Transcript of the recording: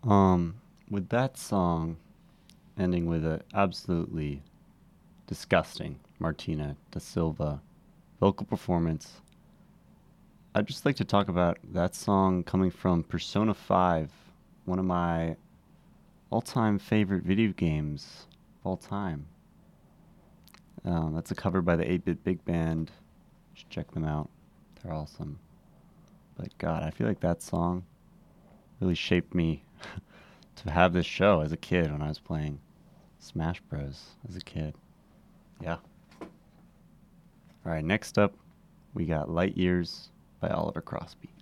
With that song ending with a absolutely disgusting Martina da Silva vocal performance, I'd just like to talk about that song coming from Persona 5, one of my all-time favorite video games of all time. That's a cover by the 8-Bit Big Band. Just check them out. They're awesome. But God, I feel like that song really shaped me to have this show as a kid when I was playing Smash Bros. As a kid. Yeah. All right, next up, we got Light Years by Oliver Crosby.